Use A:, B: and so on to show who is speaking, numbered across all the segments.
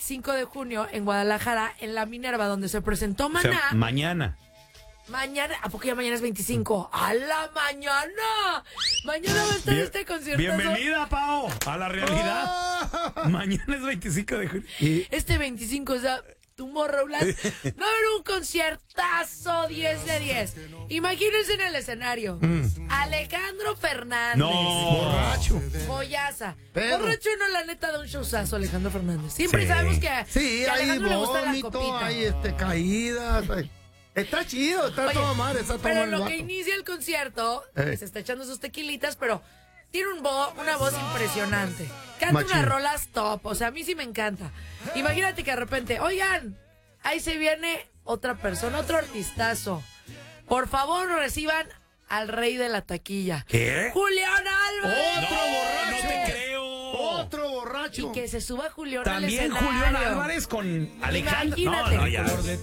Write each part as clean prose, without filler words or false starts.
A: 25 de junio en Guadalajara, en la Minerva, donde se presentó Maná.
B: O sea, mañana.
A: Mañana, ¿a poco ya mañana es 25? ¡A la mañana! Mañana va a estar este concierto.
B: Bienvenida, Pao, a la realidad. Mañana es 25 de junio.
A: Este 25, o sea, Tomorrowland, va a haber un conciertazo 10 de 10. Imagínense en el escenario. Alejandro Fernández.
B: No.
C: Borracho.
A: Joyaza.
C: Pero-
A: Borracho no, la neta, da un showzazo Alejandro Fernández. Siempre
B: Sí.
A: sabemos que,
C: Sí,
A: que a
C: hay
A: Alejandro le gusta la
C: vómito,
A: copita.
C: hay caídas. Está chido, está
A: Oye,
C: todo mal, está todo
A: pero
C: mal
A: en
C: el
A: lo
C: vato.
A: que inicia el concierto, se está echando sus tequilitas, pero tiene una voz impresionante. Canta
C: Machín.
A: unas rolas top, o sea, a mí sí me encanta. Imagínate que de repente, oigan, ahí se viene otra persona, otro artistazo. Por favor, reciban al rey de la taquilla.
B: ¿Qué?
A: ¡Julián Álvarez!
C: ¡Otro borracho!
B: No te creo.
C: ¡Otro borracho!
A: Y que se suba Julián
B: También
A: al escenario.
B: Julián Álvarez con Alejandro.
A: Imagínate.
B: No, ya.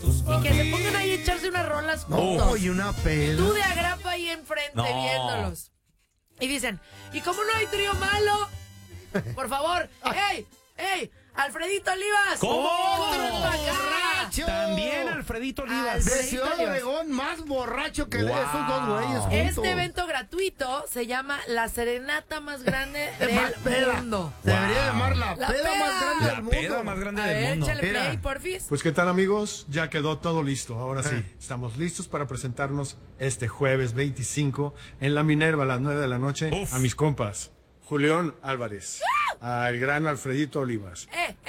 A: Y que se pongan ahí a echarse unas rolas
C: No,
A: juntos.
C: y una peda.
A: Tú de agrapa ahí enfrente
B: No.
A: viéndolos. Y dicen, ¿y cómo no hay trío malo? Por favor, ¡ey! ¡Ey! ¡Alfredito Olivas!
B: ¿Cómo?
A: ¡Corre pa' acá!
C: ¡Borracho!
B: También Alfredito Olivas.
C: De
A: Alfredito
C: Ciudad
A: Olivas.
C: Obregón, más borracho que
B: Wow.
C: esos dos güeyes juntos.
A: Este evento gratuito se llama La Serenata Más Grande
C: Más peda.
A: del Mundo.
C: Debería llamar la
A: La
C: peda
A: peda.
C: más grande
B: La
C: del mundo.
B: peda más grande
A: A
B: del
A: ver,
B: mundo.
A: échale
C: Mira.
A: play, porfis.
D: Pues qué tal, amigos, ya quedó todo listo. Ahora sí, estamos listos para presentarnos este jueves 25 en la Minerva a las 9 de la noche
B: Uf.
D: a mis compas Julián Álvarez, al gran Alfredito Olivas,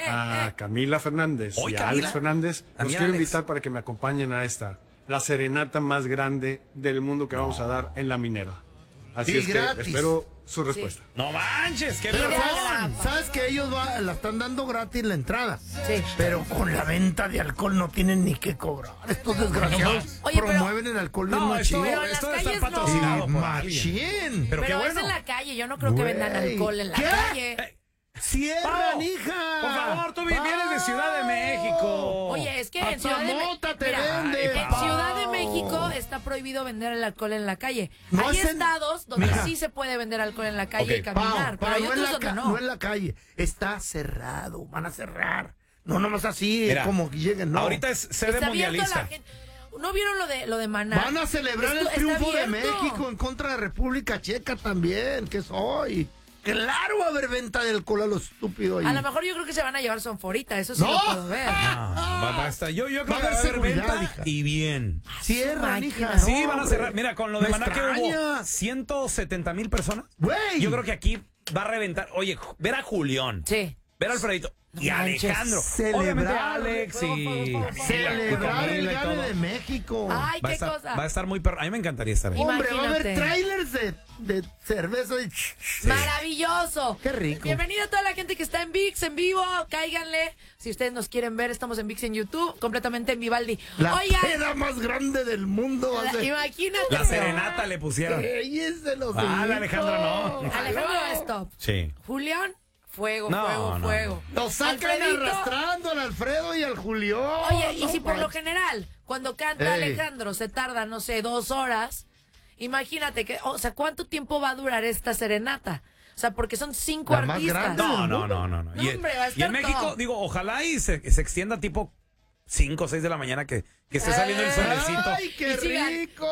D: a Camila Fernández
B: Hoy
D: y a
B: Camila.
D: Alex Fernández. Los
B: También
D: quiero
B: Alex.
D: invitar para que me acompañen a la serenata más grande del mundo que vamos a dar en la Minerva. Así
C: Y
D: es que
C: gratis.
D: espero su respuesta.
B: No manches, qué
C: Pero
B: perrón.
C: sabes que ellos la están dando gratis la entrada.
A: Sí.
C: Pero con la venta de alcohol no tienen ni que cobrar. Estos desgraciados
A: Oye, pero-
C: promueven el alcohol bien
B: No, esto,
C: machín.
A: Pero en las
B: esto debe estar
A: calles no.
B: patrocinado por alguien.
C: Machín.
B: Pero qué
A: Pero
B: bueno.
A: es en la calle, yo no creo que vendan
C: Güey.
A: alcohol en la
C: ¿Qué?
A: calle.
C: Cierran,
B: Pau,
C: hija.
B: por favor, tú vienes de Ciudad de México.
A: Oye, es que en Ciudad de
C: Papamota te
A: Mira,
C: vende,
A: en
C: Pau.
A: Ciudad de México está prohibido vender el alcohol en la calle.
C: No
A: Hay
C: es en-
A: estados donde
C: Mira.
A: sí se puede vender alcohol en la calle
B: Ok,
A: y caminar,
C: Pau,
A: pero hay
C: no, en
A: otros
C: la
A: donde
C: no
A: no.
C: en la calle. Está cerrado. Van a cerrar. No, nomás así,
B: Mira,
C: como que lleguen. No.
B: Ahorita es sede
A: Está abierto
B: mundialista.
A: la gente. ¿No vieron lo de Maná?
C: Van a celebrar
A: Esto
C: el triunfo
A: está
C: de
A: abierto.
C: México en contra de República Checa también, que soy. Claro, va a haber venta de alcohol a lo estúpido ahí.
A: A lo mejor yo creo que se van a llevar sonforita, eso sí
C: ¡No!
A: lo puedo ver.
B: Va a estar. Yo creo que
C: Va a
B: va a
C: haber
B: haber
C: seguridad,
B: venta
C: hija.
B: y bien.
C: Cierran,
A: Su
C: hija.
A: máquina.
B: Sí,
C: no,
B: van a
C: hombre.
B: cerrar. Mira, con lo de
C: Me
B: Maná que hubo
C: extraña.
B: 170,000 personas.
C: Güey.
B: Yo creo que aquí va a reventar. Oye, ver a Julián,
A: Sí.
B: ver a Alfredito y a
A: manches.
B: Alejandro.
C: Celebrar.
B: Obviamente a Alex y
C: Celebrar el
B: Camila y
C: gane
B: todo.
C: de México.
A: Ay,
B: Va a
A: qué
B: estar,
A: cosa.
B: va a estar muy perro. A mí me encantaría estar ahí.
C: Hombre, va a haber
A: Imagínate.
C: trailers de cerveza y...
A: Maravilloso.
C: Qué rico.
A: Bienvenida a toda la gente que está en VIX en vivo. Cáiganle. Si ustedes nos quieren ver, estamos en VIX en YouTube, completamente en Vivaldi.
C: La
A: Oigan,
C: peda más grande del mundo. va a ser.
A: imagínate.
B: La serenata le pusieron.
C: Ey, se los
B: Ah,
C: invito.
B: Alejandro no.
A: Alejandro Stop.
B: Sí.
A: Julián, fuego,
B: No,
A: fuego,
B: no,
A: fuego.
C: Los sacan
A: Alfredito.
C: arrastrando al Alfredo y al Julián.
A: Oye, y
C: No
A: si por lo
C: manches.
A: general, cuando canta
C: Ey.
A: Alejandro se tarda, no sé, 2 horas, imagínate que, o sea, ¿cuánto tiempo va a durar esta serenata? O sea, porque son 5
C: La más
A: artistas.
C: grande.
B: No.
A: No, hombre, va a
B: Y
A: estar
B: en México,
A: todo.
B: digo, ojalá y se extienda tipo 5 o 6 de la mañana que esté saliendo el solecito.
C: ¡Ay, qué
A: Y sigan.
C: rico!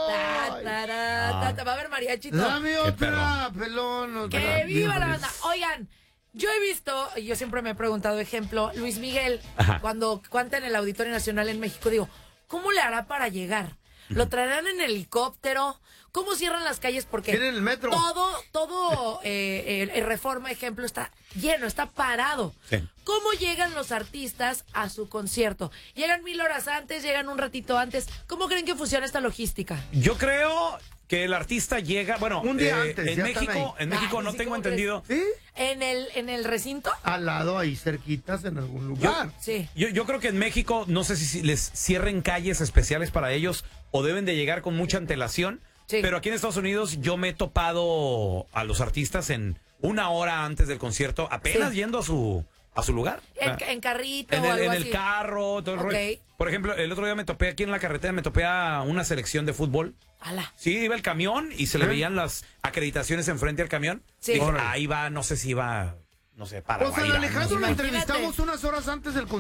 A: Va a haber mariachito.
C: Dame otra,
B: perro.
C: pelón.
A: ¡Que viva la
C: Híjoles.
A: banda! Oigan, yo he visto, y yo siempre me he preguntado, ejemplo, Luis Miguel,
B: Ajá.
A: cuando canta en el Auditorio Nacional en México, digo, ¿cómo le hará para llegar? ¿Lo traerán en helicóptero? ¿Cómo cierran las calles? Porque
C: ¿Tienen el metro?
A: todo el Reforma, ejemplo, está lleno, está parado.
B: Sí.
A: ¿Cómo llegan los artistas a su concierto? ¿Llegan 1000 horas antes? ¿Llegan un ratito antes? ¿Cómo creen que funciona esta logística?
B: Yo creo que el artista llega, bueno,
C: Un día antes,
B: en
C: ya están
B: México,
C: ahí.
B: en México
A: Ay,
B: no
A: sí,
B: tengo
A: ¿cómo crees?
B: entendido.
C: ¿Sí?
A: ¿En el recinto?
C: Al lado, ahí cerquitas, en algún lugar.
A: Sí.
B: Yo creo que en México, no sé si les cierren calles especiales para ellos o deben de llegar con mucha antelación.
A: Sí.
B: Pero aquí en Estados Unidos yo me he topado a los artistas en 1 hora antes del concierto, apenas
A: Sí.
B: yendo a su lugar.
A: En carrito
B: En
A: o
B: el,
A: algo
B: en el
A: así.
B: carro, todo el
A: Ok.
B: rollo. Por ejemplo, el otro día me topé aquí en la carretera, me topé a una selección de fútbol.
A: Ala.
B: Sí, iba el camión y se le veían las acreditaciones enfrente al camión.
A: Sí.
B: Dije,
C: Órale.
B: ahí va, no sé si iba, no sé,
C: Pues
B: Paraguay.
C: a Alejandro lo
A: Imagínate.
C: entrevistamos unas horas antes del